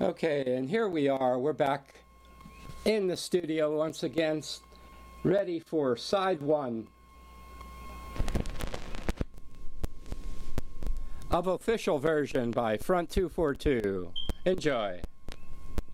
Okay, and here we are. We're back in the studio once again, ready for side one of Official Version by Front 242. Enjoy.